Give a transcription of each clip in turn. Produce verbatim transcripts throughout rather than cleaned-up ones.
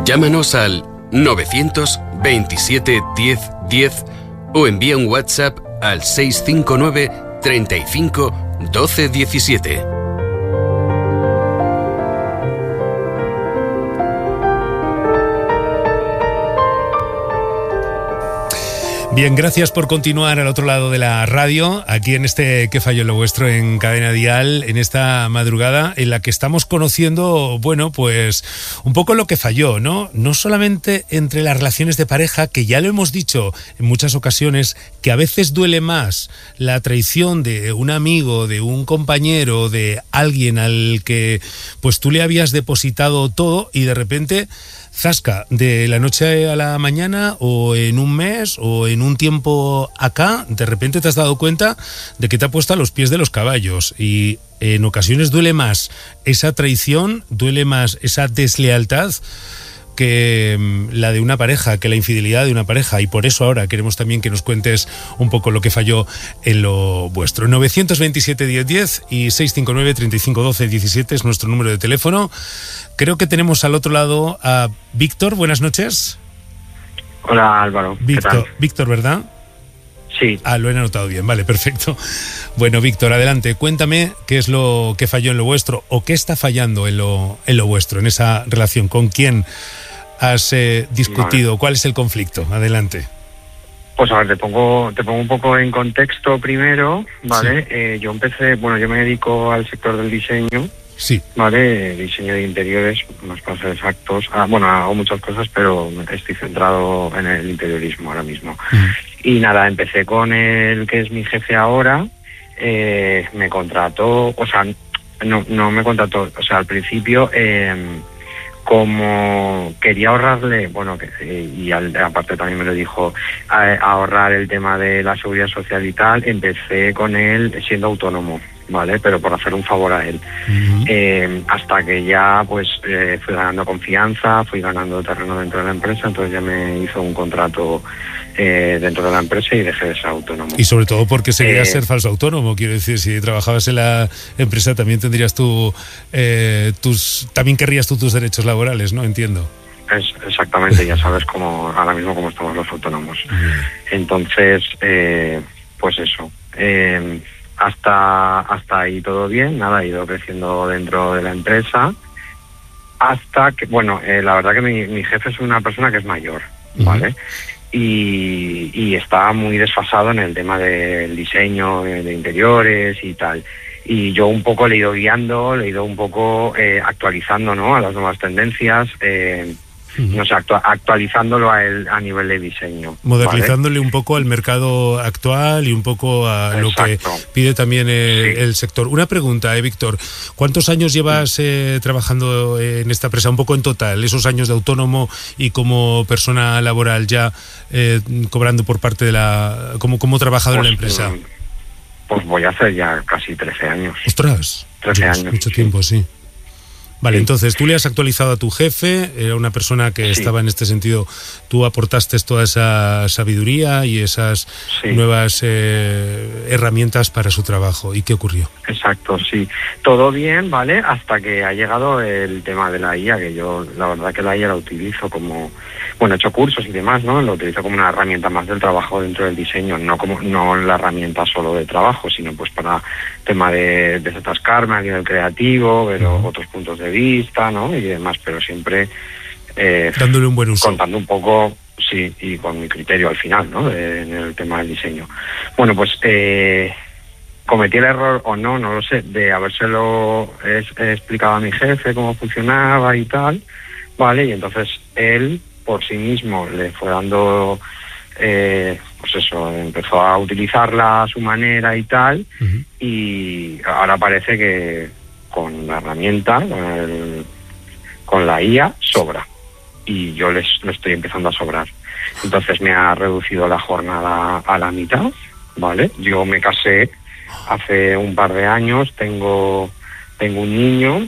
Llámanos al novecientos veintisiete diez diez o envía un WhatsApp al seis cinco nueve treinta y cinco doce diecisiete. Bien, gracias por continuar al otro lado de la radio, aquí en este ¿Qué falló en lo vuestro? En Cadena Dial, en esta madrugada en la que estamos conociendo, bueno, pues un poco lo que falló, ¿no? No solamente entre las relaciones de pareja, que ya lo hemos dicho en muchas ocasiones, que a veces duele más la traición de un amigo, de un compañero, de alguien al que pues tú le habías depositado todo y de repente... zasca, de la noche a la mañana o en un mes o en un tiempo acá, de repente te has dado cuenta de que te ha puesto a los pies de los caballos y en ocasiones duele más esa traición, duele más esa deslealtad que la de una pareja, que la infidelidad de una pareja, y por eso ahora queremos también que nos cuentes un poco lo que falló en lo vuestro. novecientos veintisiete diez diez y seiscientos cincuenta y nueve treinta y cinco doce diecisiete es nuestro número de teléfono. Creo que tenemos al otro lado a Víctor. Buenas noches. Hola, Álvaro. Víctor, ¿Qué tal? Víctor, ¿verdad? Sí. Ah, lo he anotado bien, vale, perfecto. Bueno, Víctor, adelante, cuéntame qué es lo que falló en lo vuestro o qué está fallando en lo, en lo vuestro, en esa relación. ¿Con quién has eh, discutido? Vale. ¿Cuál es el conflicto? Adelante. Pues a ver, te pongo, te pongo un poco en contexto primero, ¿vale? Sí. Eh, yo empecé, bueno, yo me dedico al sector del diseño. Sí. Vale, diseño de interiores, más para ser exactos. Ah, bueno, hago muchas cosas, pero estoy centrado en el interiorismo ahora mismo. Mm. Y nada, empecé con el que es mi jefe ahora. Eh, me contrató, o sea, no, no me contrató, o sea, al principio, eh, como quería ahorrarle, bueno, que, y al, aparte también me lo dijo, a, a ahorrar el tema de la seguridad social y tal, empecé con él siendo autónomo. Vale, pero por hacer un favor a él. Uh-huh. Eh, hasta que ya pues eh, fui ganando confianza, fui ganando terreno dentro de la empresa, entonces ya me hizo un contrato eh, dentro de la empresa y dejé de ser autónomo. Y sobre todo porque seguías eh, ser falso autónomo, quiero decir, si trabajabas en la empresa también tendrías tú, eh, tus, también querrías tú tus derechos laborales, ¿no? Entiendo. Es, exactamente, ya sabes cómo, ahora mismo cómo estamos los autónomos. Uh-huh. Entonces, eh, pues eso. Eh, Hasta hasta ahí todo bien, nada, he ido creciendo dentro de la empresa, hasta que, bueno, eh, la verdad que mi, mi jefe es una persona que es mayor, ¿vale? Uh-huh. Y, y está muy desfasado en el tema del diseño de interiores y tal. Y yo un poco le he ido guiando, le he ido un poco eh, actualizando, ¿no?, a las nuevas tendencias, eh, no sé, actu- actualizándolo a, él, a nivel de diseño. Modernizándole, ¿vale?, un poco al Mm. mercado actual y un poco a Exacto. lo que pide también el, Sí. el sector. Una pregunta, eh, Víctor. ¿Cuántos años llevas eh, trabajando en esta empresa? Un poco en total, esos años de autónomo y como persona laboral ya eh, cobrando por parte de la... como, como trabajador Pues, en la empresa. Pues voy a hacer ya casi trece años. ¡Ostras! trece Dios, años. Mucho sí. tiempo, sí. Vale, Sí. entonces tú le has actualizado a tu jefe, era una persona que Sí. estaba en este sentido, tú aportaste toda esa sabiduría y esas Sí. nuevas eh, herramientas para su trabajo. ¿Y qué ocurrió? Exacto, sí. Todo bien, ¿vale? Hasta que ha llegado el tema de la I A, que yo la verdad que la I A la utilizo como, bueno, he hecho cursos y demás, ¿no? Lo utilizo como una herramienta más del trabajo dentro del diseño, no como no la herramienta solo de trabajo, sino pues para tema de desatascarme a nivel creativo, ver uh-huh. otros puntos de vista, ¿no? Y demás, pero siempre eh, dándole un buen uso, contando un poco, sí, y con mi criterio al final, ¿no? De, en el tema del diseño. Bueno, pues eh, cometí el error o no, no lo sé, de habérselo he, he explicado a mi jefe cómo funcionaba y tal, ¿vale? Y entonces él por sí mismo le fue dando, eh, pues eso, empezó a utilizarla a su manera y tal, uh-huh. y ahora parece que con la herramienta, con, el, con la I A, sobra. Y yo les lo estoy empezando a sobrar. Entonces me ha reducido la jornada a la mitad, ¿vale? Yo me casé hace un par de años, tengo, tengo un niño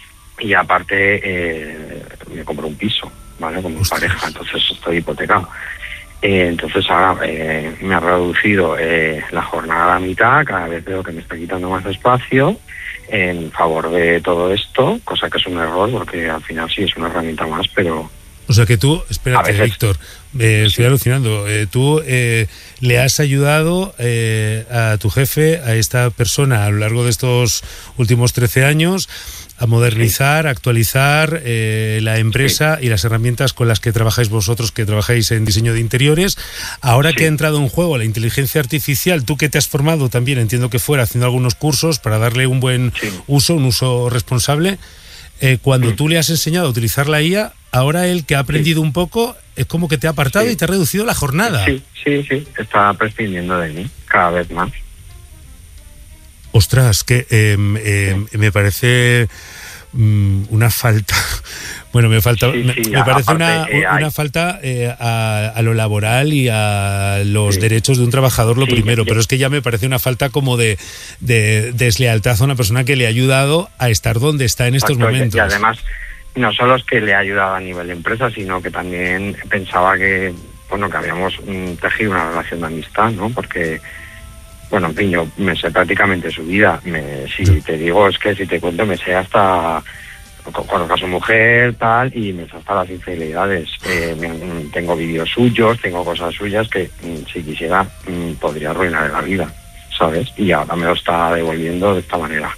y aparte eh, me compré un piso, ¿vale? Con mi pareja, entonces estoy hipotecado. Eh, entonces ahora eh, me ha reducido eh, la jornada a la mitad, cada vez veo que me está quitando más espacio en favor de todo esto, cosa que es un error porque al final sí es una herramienta más, pero O sea que tú, espérate, veces, Víctor, eh, sí. estoy alucinando. Eh, tú eh, le has ayudado eh, a tu jefe, a esta persona, a lo largo de estos últimos trece años, a modernizar, sí. actualizar eh, la empresa sí. y las herramientas con las que trabajáis vosotros, que trabajáis en diseño de interiores. Ahora sí. que ha entrado en juego la inteligencia artificial, tú que te has formado también, entiendo que fuera haciendo algunos cursos para darle un buen sí. uso, un uso responsable. Eh, cuando sí. tú le has enseñado a utilizar la I A, ahora él que ha aprendido sí. un poco, es como que te ha apartado sí. y te ha reducido la jornada. Sí, sí, sí, está prescindiendo de mí cada vez más. Ostras, que eh, eh, sí. me parece um, una falta. Bueno, me falta, sí, sí, me, me parece aparte, una, eh, una falta eh, a, a lo laboral y a los sí. derechos de un trabajador lo sí, primero, sí. pero es que ya me parece una falta como de, de deslealtad a una persona que le ha ayudado a estar donde está en estos Exacto, momentos. Y además, no solo es que le ha ayudado a nivel de empresa, sino que también pensaba que, bueno, que habíamos um, tejido una relación de amistad, ¿no? Porque, bueno, en fin, yo me sé prácticamente su vida. Me, si sí. te digo, es que si te cuento, me sé hasta... conozco a su mujer, tal, y me hasta las infidelidades. Eh, me, tengo vídeos suyos, tengo cosas suyas que si quisiera podría arruinar la vida, ¿sabes? Y ahora me lo está devolviendo de esta manera.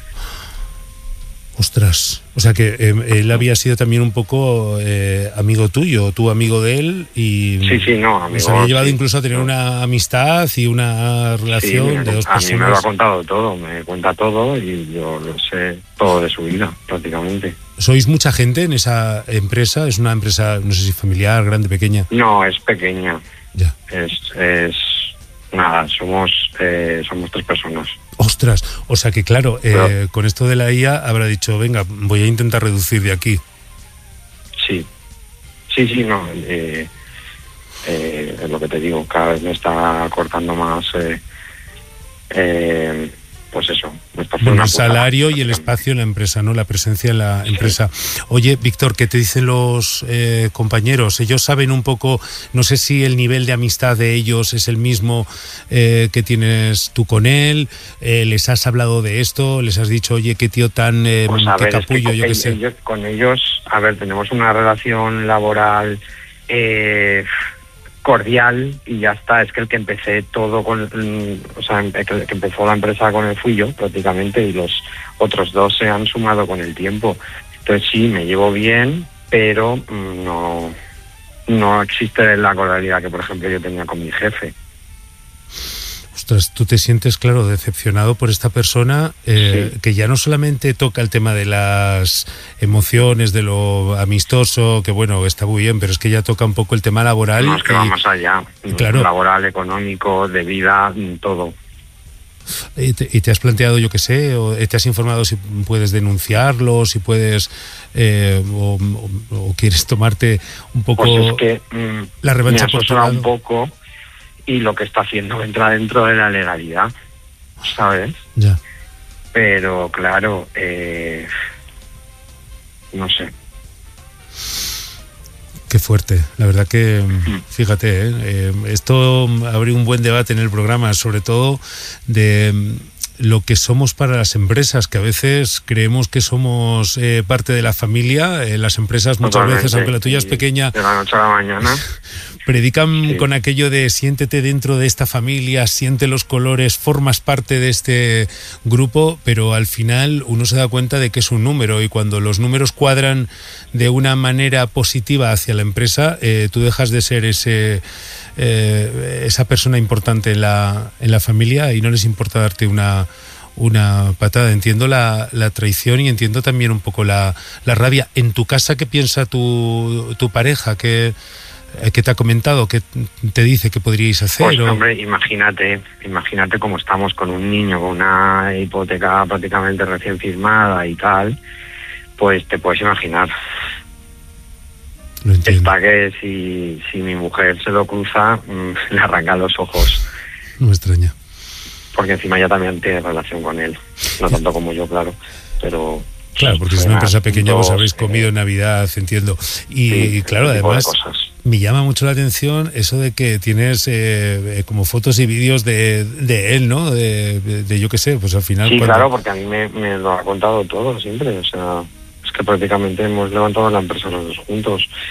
Ostras, o sea que eh, él había sido también un poco eh, amigo tuyo, tú amigo de él, y sí, sí, no, amigo, se había llevado sí, incluso a tener no. una amistad y una relación sí, de dos a personas. A mí me lo ha contado todo, me cuenta todo y yo lo sé todo de su vida, prácticamente. ¿Sois mucha gente en esa empresa? ¿Es una empresa, no sé si familiar, grande, pequeña? No, es pequeña. Ya. Es, es nada, somos, eh, somos tres personas. Ostras, o sea que claro, eh, con esto de la I A habrá dicho, venga, voy a intentar reducir de aquí. Sí, sí, sí, no, eh, eh, es lo que te digo, cada vez me está cortando más, eh, eh, pues eso. Me está bueno, el salario y el espacio en la empresa, ¿no? La presencia en la sí. empresa. Oye, Víctor, ¿qué te dicen los eh, compañeros? Ellos saben un poco, no sé si el nivel de amistad de ellos es el mismo eh, que tienes tú con él. Eh, ¿Les has hablado de esto? ¿Les has dicho, oye, qué tío tan eh, pues a qué ver, capullo, es que yo qué sé? Ellos, con ellos, a ver, tenemos una relación laboral eh, cordial y ya está. Es que el que empecé todo con, o sea, el que empezó la empresa con él fui yo prácticamente, y los otros dos se han sumado con el tiempo. Entonces sí, me llevo bien, pero no, no existe la cordialidad que, por ejemplo, yo tenía con mi jefe. Ostras, tú te sientes, claro, decepcionado por esta persona eh, sí. que ya no solamente toca el tema de las emociones, de lo amistoso, que bueno, está muy bien, pero es que ya toca un poco el tema laboral. No, es que y, va más allá, claro. laboral, económico, de vida, todo. ¿Y te, y te has planteado, yo qué sé, o te has informado si puedes denunciarlo, si puedes, eh, o, o, o quieres tomarte un poco pues es que, mm, la revancha por tu lado? un poco. Y lo que está haciendo entra dentro de la legalidad, ¿sabes? Ya. Pero, claro, eh, no sé. Qué fuerte. La verdad que, fíjate, ¿eh? Eh, esto abrió un buen debate en el programa, sobre todo de lo que somos para las empresas, que a veces creemos que somos eh, parte de la familia. Eh, las empresas muchas Totalmente. veces, aunque la tuya es pequeña... De la noche a la mañana... Predican sí. con aquello de siéntete dentro de esta familia, siente los colores, formas parte de este grupo, pero al final uno se da cuenta de que es un número, y cuando los números cuadran de una manera positiva hacia la empresa, eh, tú dejas de ser ese eh, esa persona importante en la, en la familia, y no les importa darte una... una patada. Entiendo la, la traición y entiendo también un poco la, la rabia. En tu casa, ¿qué piensa tu, tu pareja? ¿Qué, ¿Qué te ha comentado? ¿Qué te dice que podríais hacer? Pues, o... hombre, imagínate, imagínate cómo estamos con un niño con una hipoteca prácticamente recién firmada y tal, pues te puedes imaginar. Lo entiendo. Está que si, si mi mujer se lo cruza, mmm, le arrancan los ojos. No me extraña. Porque encima ella también tiene relación con él. No tanto como yo, claro, pero... Claro, porque es una empresa pequeña, vos habréis comido en Navidad, entiendo. Y, sí, y claro, además, me llama mucho la atención eso de que tienes eh, como fotos y vídeos de, de él, ¿no? De, de, de yo qué sé, pues al final... Sí, cuando... claro, porque a mí me, me lo ha contado todo siempre, o sea, es que prácticamente hemos levantado la empresa los dos juntos.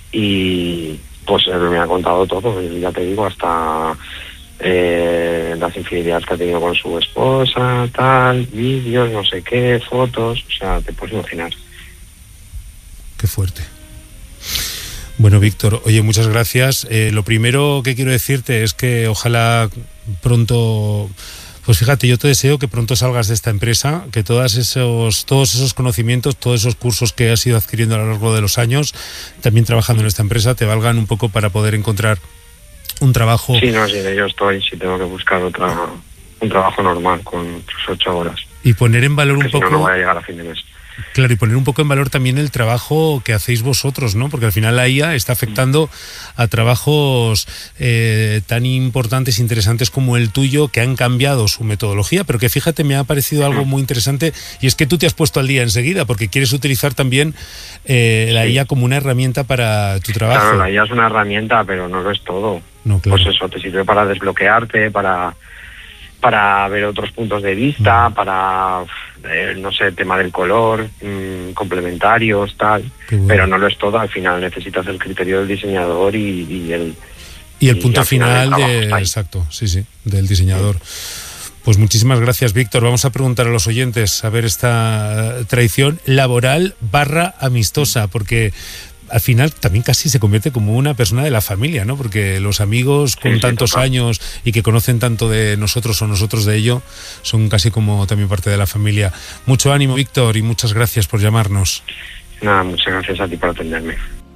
y pues él me ha contado todo, ya te digo, hasta eh, las infidelidades que ha tenido con su esposa, tal, vídeos, no sé qué, fotos, o sea, te puedes imaginar. Qué fuerte. Bueno, Víctor, oye, muchas gracias. Eh, lo primero que quiero decirte es que ojalá pronto... Pues fíjate, yo te deseo que pronto salgas de esta empresa, que todos esos, todos esos conocimientos, todos esos cursos que has ido adquiriendo a lo largo de los años, también trabajando en esta empresa, te valgan un poco para poder encontrar un trabajo. Sí, no, sí, de ello estoy, sí tengo que buscar otra, un trabajo normal con sus ocho horas. Y poner en valor un poco... Si no, no voy a llegar a fin de mes. Claro, y poner un poco en valor también el trabajo que hacéis vosotros, ¿no? Porque al final la I A está afectando a trabajos eh, tan importantes e interesantes como el tuyo, que han cambiado su metodología, pero que fíjate, me ha parecido algo muy interesante, y es que tú te has puesto al día enseguida, porque quieres utilizar también eh, la sí. I A como una herramienta para tu trabajo. Claro, la I A es una herramienta, pero no lo es todo. No, claro. Pues eso, te sirve para desbloquearte, para... para ver otros puntos de vista, para, eh, no sé, tema del color, mmm, complementarios, tal, bueno. Pero no lo es todo, al final necesitas el criterio del diseñador y, y el... Y el y punto final, final de... Exacto, sí, sí, del diseñador. Sí. Pues muchísimas gracias, Víctor. Vamos a preguntar a los oyentes a ver esta tradición laboral barra amistosa, porque... al final también casi se convierte como una persona de la familia, ¿no? Porque los amigos con sí, tantos sí, años y que conocen tanto de nosotros o nosotros de ello, son casi como también parte de la familia. Mucho ánimo, Víctor, y muchas gracias por llamarnos. Nada, muchas gracias a ti por atenderme.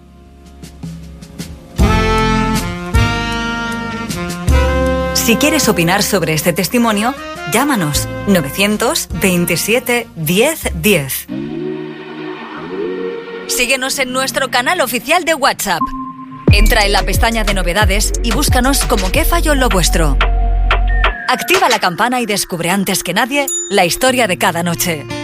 Si quieres opinar sobre este testimonio, llámanos novecientos veintisiete diez diez. Síguenos en nuestro canal oficial de WhatsApp. Entra en la pestaña de novedades y búscanos como ¿Qué falló en lo vuestro? Activa la campana y descubre antes que nadie la historia de cada noche.